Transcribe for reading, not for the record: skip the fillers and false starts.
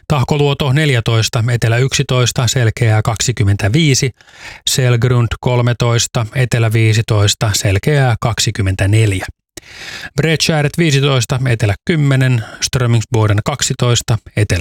Tahkoluoto 14, etelä 11, selkeää 25, Selgrund 13, etelä 15, selkeää 24. Bredskäret 15, etelä 10, Strömingsboden 12, etelä